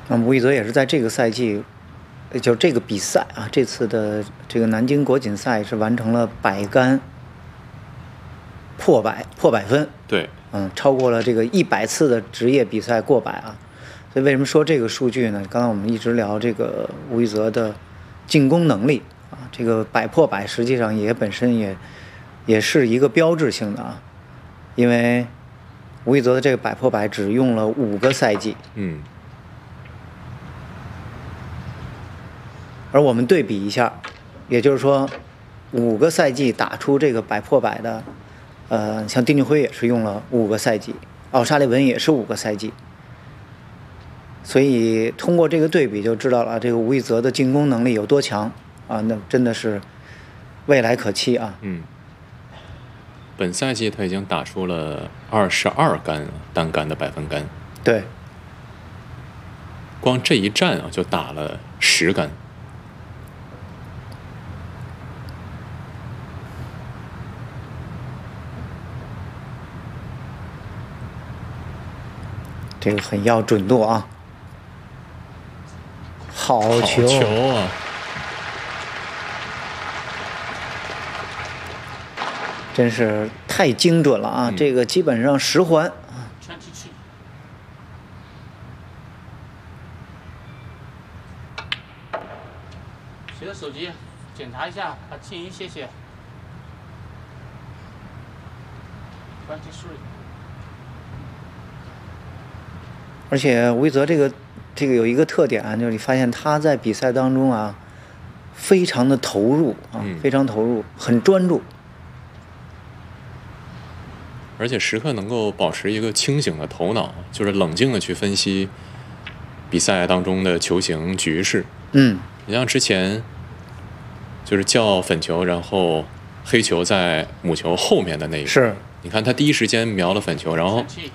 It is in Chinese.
那么吴亦泽也是在这个赛季，就这个比赛啊，这次的这个南京国锦赛是完成了100杆破百分。 对， 超过了这个100次的职业比赛过百啊。所以为什么说这个数据呢？刚才我们一直聊这个吴亦泽的进攻能力啊，这个100破100实际上本身也是一个标志性的啊，因为吴亦泽的这个100破100只用了5个赛季。而我们对比一下，也就是说5个赛季打出这个100破100的，像丁俊晖也是用了5个赛季，奥沙利文也是5个赛季。所以通过这个对比就知道了这个吴亦泽的进攻能力有多强啊！那真的是未来可期啊。 本赛季他已经打出了22杆单杆的100分杆。 对， 光这一战啊就打了10杆。 这个很要准度啊。好球啊！ 真是太精准了啊！这个基本上10环啊。 随着手机检查一下，把静音谢谢。关机处理。 而且吴亦泽这个有一个特点啊，就是你发现他在比赛当中啊，非常的投入啊，非常投入，很专注， 而且时刻能够保持一个清醒的头脑，就是冷静的去分析比赛当中的球形局势。你像之前就是叫粉球，然后黑球在母球后面的那一个， 是， 你看他第一时间瞄了粉球，然后